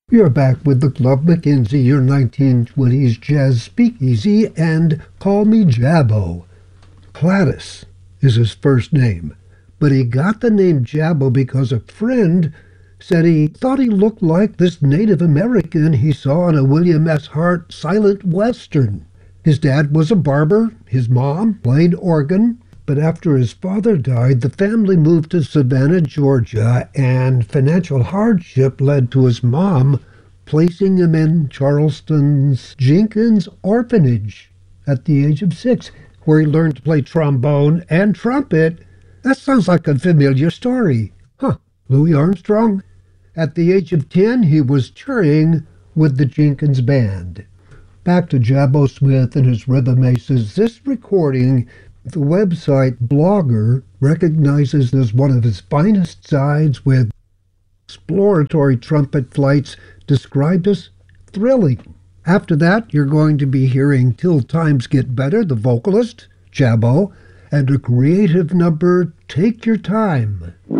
You're back with the Club Mackenzie, your 1920s jazz speakeasy, and call me Jabbo. Gladys is his first name, but he got the name Jabbo because a friend said he thought he looked like this Native American he saw in a William S. Hart silent western. His dad was a barber, his mom played organ, but after his father died, the family moved to Savannah, Georgia, and financial hardship led to his mom placing him in Charleston's Jenkins Orphanage at the age of 6, where he learned to play trombone and trumpet. That sounds like a familiar story. Huh, Louis Armstrong? At the age of 10, he was touring with the Jenkins Band. Back to Jabbo Smith and his rhythm aces. This recording, the website Blogger recognizes as one of his finest sides, with exploratory trumpet flights described as thrilling. After that, you're going to be hearing Till Times Get Better, the vocalist, Jabbo, and a creative number, Take Your Time.